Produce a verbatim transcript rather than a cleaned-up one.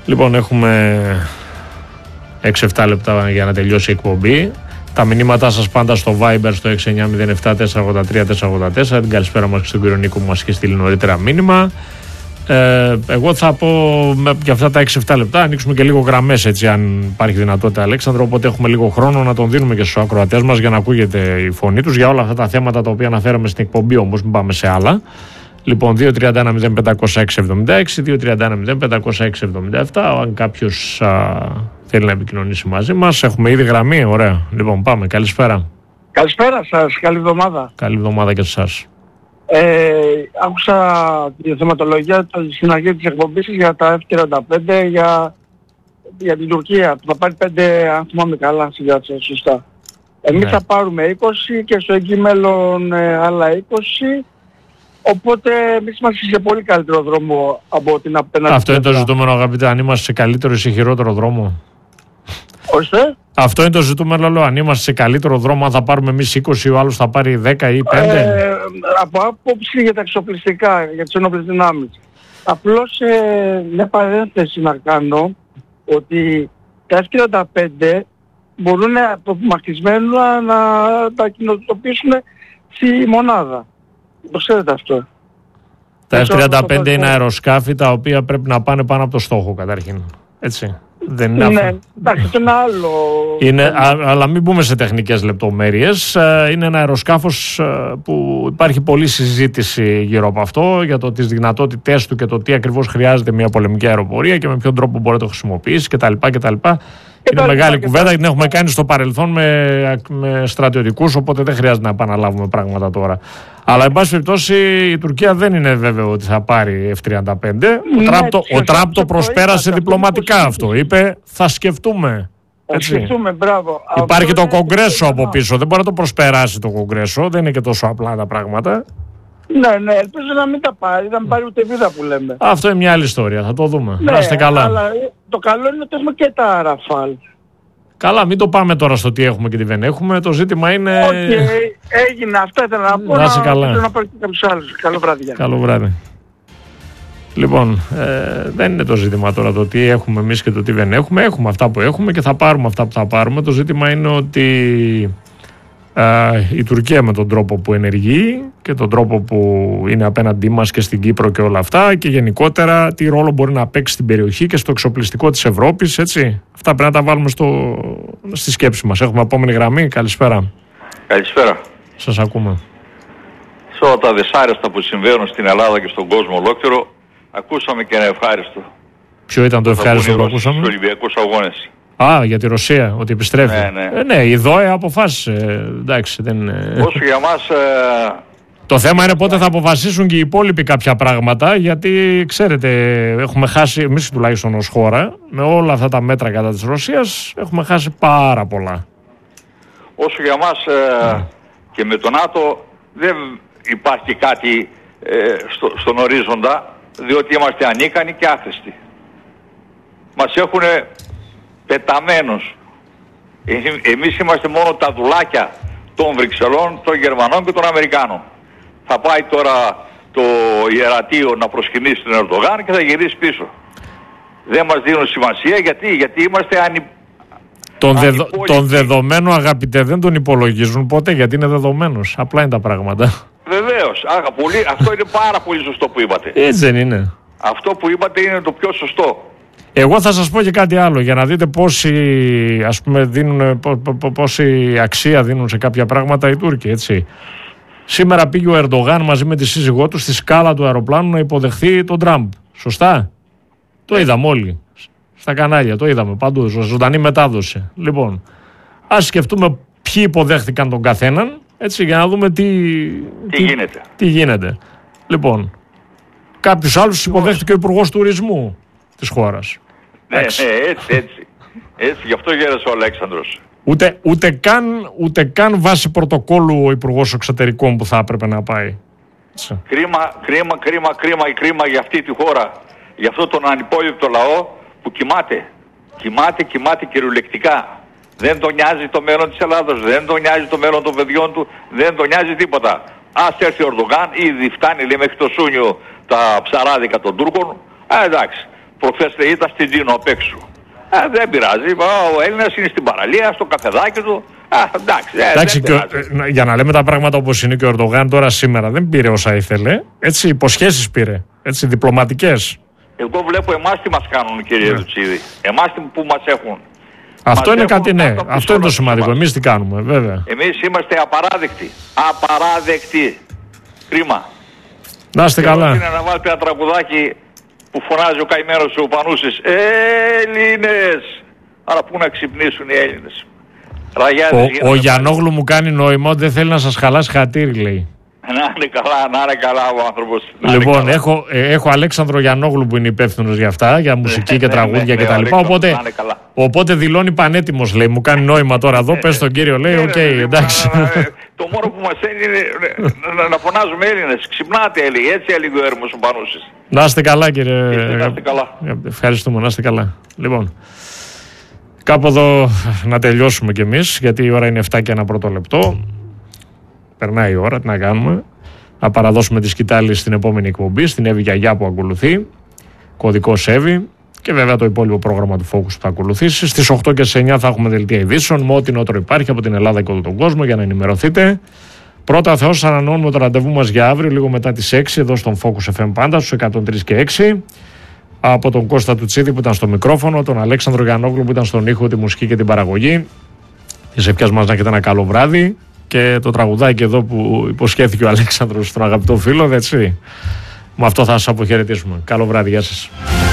Λοιπόν, έχουμε έξι εφτά λεπτά για να τελειώσει η εκπομπή. Τα μηνύματά σας πάντα στο Viber στο έξι εννιά μηδέν επτά τέσσερα ογδόντα τρία τέσσερα ογδόντα τέσσερα. Την καλησπέρα μας και στον κύριο Νίκο που μας είχε στείλει νωρίτερα μήνυμα. Ε, εγώ θα πω για αυτά τα έξι εφτά λεπτά ανοίξουμε και λίγο γραμμές, έτσι, αν υπάρχει δυνατότητα, Αλέξανδρο. Οπότε έχουμε λίγο χρόνο να τον δίνουμε και στους ακροατές μας για να ακούγεται η φωνή τους για όλα αυτά τα θέματα τα οποία αναφέραμε στην εκπομπή, όμως μην πάμε σε άλλα. Λοιπόν, δύο τρία ένα μηδέν πέντε μηδέν έξι εβδομήντα έξι, δύο τρία ένα μηδέν πέντε μηδέν έξι εβδομήντα επτά. Αν κάποιος α, θέλει να επικοινωνήσει μαζί μας, έχουμε ήδη γραμμή. Ωραία. Λοιπόν, πάμε. Καλησπέρα. Καλησπέρα σας. Καλή εβδομάδα. Καλή εβδομάδα και σε εσάς. Ε, άκουσα τη θεματολογία στην αρχή της εκπομπής για τα εφ τριάντα πέντε για, για την Τουρκία που θα πάρει πέντε, αν θυμάμαι καλά, συγκάτσα, σωστά. Εμείς ναι. θα πάρουμε είκοσι και στο εγγύ μέλλον ε, άλλα είκοσι. Οπότε εμείς είμαστε σε πολύ καλύτερο δρόμο από την απέναντι. Αυτό είναι το ζητούμενο, αγαπητέ, αν είμαστε σε καλύτερο ή σε χειρότερο δρόμο. Ώστε. Αυτό είναι το ζητούμενο, λέω. Αν είμαστε σε καλύτερο δρόμο, αν θα πάρουμε εμείς είκοσι, ο άλλος θα πάρει δέκα ή πέντε. Ε, από άποψη για τα εξοπλιστικά, για τις ενόπλες δυνάμεις. Απλώς ε, μια παρένθεση να κάνω ότι τα εφ τριάντα πέντε μπορούν απομακρυσμένα να τα κοινοτοποιήσουν στη μονάδα. Το ξέρετε αυτό. Τα εφ τριάντα πέντε είναι αεροσκάφη τα οποία πρέπει να πάνε πάνω από το στόχο καταρχήν. Έτσι. Δεν είναι ναι, εντάξει, αυτό είναι άλλο. Είναι, α, αλλά μην μπούμε σε τεχνικές λεπτομέρειες. Είναι ένα αεροσκάφος που υπάρχει πολλή συζήτηση γύρω από αυτό για το τις δυνατότητές του και το τι ακριβώς χρειάζεται μια πολεμική αεροπορία και με ποιον τρόπο μπορεί να το χρησιμοποιήσει κτλ. κτλ. Είναι και μεγάλη και κουβέντα, την έχουμε κάνει στο παρελθόν με, με στρατιωτικούς, οπότε δεν χρειάζεται να επαναλάβουμε πράγματα τώρα. Αλλά, εν πάση περιπτώσει, η Τουρκία δεν είναι βέβαιο ότι θα πάρει εφ τριάντα πέντε. Ναι, ο Τραμπ το, ο Τραμπ το προσπέρασε το διπλωματικά αυτό. αυτό. Είπε, θα σκεφτούμε. Θα σκεφτούμε, μπράβο. Υπάρχει αυτό το Κογκρέσο από πίσω. Δεν μπορεί να το προσπεράσει το Κογκρέσο. Δεν είναι και τόσο απλά τα πράγματα. Ναι, ναι, ελπίζω να μην τα πάρει, να μην πάρει ούτε βίδα που λέμε. Αυτό είναι μια άλλη ιστορία, θα το δούμε. Ναι, να είστε καλά. Αλλά το καλό είναι ότι έχουμε και τα Ραφάλ. Καλά, μην το πάμε τώρα στο τι έχουμε και τι δεν έχουμε. Το ζήτημα είναι. Οκ, okay, έγινε. Αυτά ήθελα να πω. Να είσαι καλά. Να πάρει και κάποιους άλλους. Καλό βράδυ. Καλό βράδυ. Λοιπόν, ε, δεν είναι το ζήτημα τώρα το τι έχουμε εμείς και το τι δεν έχουμε. Έχουμε αυτά που έχουμε και θα πάρουμε αυτά που θα πάρουμε. Το ζήτημα είναι ότι Uh, η Τουρκία με τον τρόπο που ενεργεί και τον τρόπο που είναι απέναντί μας και στην Κύπρο και όλα αυτά και γενικότερα τι ρόλο μπορεί να παίξει στην περιοχή και στο εξοπλιστικό της Ευρώπης, έτσι. Αυτά πρέπει να τα βάλουμε στο, στη σκέψη μας. Έχουμε επόμενη γραμμή. Καλησπέρα. Καλησπέρα. Σας ακούμε. Σε όλα τα δυσάρεστα που συμβαίνουν στην Ελλάδα και στον κόσμο ολόκληρο, ακούσαμε και ένα ευχάριστο. Ποιο ήταν το ευχάριστο που ακούσαμε? Στους Ολυμπιακούς Αγώνες. Α, για τη Ρωσία, ότι επιστρέφει. Ναι, ναι. Ε, ναι, η ΔΟΕ αποφάσισε. Εντάξει, δεν... Όσο για μας... Ε... Το θέμα είναι πότε θα αποφασίσουν και οι υπόλοιποι κάποια πράγματα, γιατί ξέρετε, έχουμε χάσει, εμείς τουλάχιστον ως χώρα, με όλα αυτά τα μέτρα κατά της Ρωσίας, έχουμε χάσει πάρα πολλά. Όσο για μας ε, yeah. και με το ΝΑΤΟ δεν υπάρχει κάτι ε, στο, στον ορίζοντα, διότι είμαστε ανίκανοι και άχρηστοι. Μας έχουν πεταμένους. Εμείς είμαστε μόνο τα δουλάκια των Βρυξελών, των Γερμανών και των Αμερικάνων. Θα πάει τώρα το ιερατείο να προσκυνήσει τον Ερντογάν και θα γυρίσει πίσω. Δεν μας δίνουν σημασία γιατί, γιατί είμαστε ανι... Τον, δεδο... τον δεδομένο, αγαπητέ, δεν τον υπολογίζουν ποτέ γιατί είναι δεδομένος. Απλά είναι τα πράγματα. Βεβαίως. Ά, πολύ... Αυτό είναι πάρα πολύ σωστό που είπατε. Έτσι δεν είναι? Αυτό που είπατε είναι το πιο σωστό. Εγώ θα σας πω και κάτι άλλο για να δείτε πόση, ας πούμε, δίνουν, πό, πό, πόση αξία δίνουν σε κάποια πράγματα οι Τούρκοι, έτσι. Σήμερα πήγε ο Ερντογάν μαζί με τη σύζυγό του στη σκάλα του αεροπλάνου να υποδεχθεί τον Τραμπ. Σωστά? Το είδαμε όλοι. Στα κανάλια, το είδαμε παντού. Ζωντανή μετάδοση. Λοιπόν, ας σκεφτούμε ποιοι υποδέχθηκαν τον καθέναν, έτσι, για να δούμε τι, τι, τι, γίνεται. τι γίνεται. Λοιπόν, κάποιους άλλους υποδέχθηκε ο Υπουργός Τουρισμού της χώρας. Ναι, ναι, έτσι, έτσι. Έτσι, γι' αυτό γέρασε ο Αλέξανδρος. Ούτε, ούτε, καν, ούτε καν βάσει πρωτοκόλλου ο Υπουργός Εξωτερικών που θα έπρεπε να πάει. Κρίμα, κρίμα, κρίμα, κρίμα, κρίμα για αυτή τη χώρα. Για αυτό τον ανυπόλοιπτο λαό που κοιμάται. Κοιμάται, κοιμάται κυριολεκτικά. Δεν τον νοιάζει το μέλλον της Ελλάδος, δεν τον νοιάζει το μέλλον των παιδιών του, δεν τον νοιάζει τίποτα. Ας έρθει ο Ερντογάν, ήδη φτάνει λέει μέχρι το Σούνιο τα ψαράδικα των Τούρκων. Α, εντάξει. προχθές ήταν στην Τζίνο απ' έξω. Ε, δεν πειράζει, ο Έλληνας είναι στην παραλία, στο καφεδάκι του. Α, εντάξει, ε, εντάξει δεν και, ε, για να λέμε τα πράγματα όπως είναι, και ο Ερντογάν τώρα σήμερα δεν πήρε όσα ήθελε. Έτσι, υποσχέσεις πήρε. Έτσι, διπλωματικές. Εγώ βλέπω εμάς τι μας κάνουν, κύριε Ναι. Δουτσίδη. Εμάς τι- που μας έχουν. Αυτό Μας είναι έχουν κάτι, ναι. κάτω από Αυτό είναι το τους σημαντικό. μας. Εμείς τι κάνουμε, βέβαια. Εμείς είμαστε απαράδεκτοι. Απαράδεκτοι. Κρίμα. Να είστε Και εγώ καλά. είναι να βάλετε ένα τραγουδάκι που φωνάζει ο καημένος ο Πανούσης. Έλληνες! Άρα πού να ξυπνήσουν οι Έλληνες. Ραγιάδες Ο, γίνανε ο Γιαννόγλου μου κάνει νόημα ότι δεν θέλει να σας χαλάσει χατήρι, λέει. Να είναι καλά, να είναι καλά ο άνθρωπος. Να είναι Λοιπόν, καλά. έχω, ε, έχω Αλέξανδρο Γιαννόγλου που είναι υπεύθυνος για αυτά, για μουσική και ναι, τραγούδια ναι, κτλ. ναι, ο Οπότε, Αλέξανδρος, να είναι καλά. οπότε δηλώνει πανέτοιμος, λέει. Μου κάνει νόημα τώρα εδώ. Πες στον κύριο, λέει, οκ, Ναι, ρε, εντάξει. να- να- Το μόνο που μας θέλει είναι να- να- να φωνάζουμε Έλληνες. Ξυπνάτε, έλεγε. Έτσι έλεγε ο έρμος ο Πανούσης. Να είστε καλά, κύριε. Να είστε καλά. Ευχαριστούμε, να είστε καλά. Λοιπόν, κάπου εδώ να τελειώσουμε κι εμείς, γιατί η ώρα είναι επτά και ένα πρώτο λεπτό. Περνάει η ώρα, τι να κάνουμε. Να παραδώσουμε τη σκητάλη στην επόμενη εκπομπή, στην Εύη Γιαγιά που ακολουθεί. Κωδικός Εύη. Και βέβαια το υπόλοιπο πρόγραμμα του Focus που θα ακολουθήσει. Στις οκτώ και στις εννιά θα έχουμε δελτία ειδήσεων με ό,τι νότρο υπάρχει από την Ελλάδα και όλο τον κόσμο για να ενημερωθείτε. Πρώτα Θεός, ανανεώνουμε το ραντεβού μας για αύριο, λίγο μετά τις έξι, εδώ στον Focus εφ εμ πάντα, στους εκατόν τρία και έξι. Από τον Κώστα Τουτσίδη που ήταν στο μικρόφωνο, τον Αλέξανδρο Γιαννόγλου που ήταν στον ήχο, τη μουσική και την παραγωγή. Τις ευχές μας να έχετε ένα καλό βράδυ. Και το τραγουδάκι εδώ που υποσχέθηκε ο Αλέξανδρος στον αγαπητό φίλο, έτσι. Με αυτό θα σας αποχαιρετήσουμε. Καλό βράδυ, γεια σας.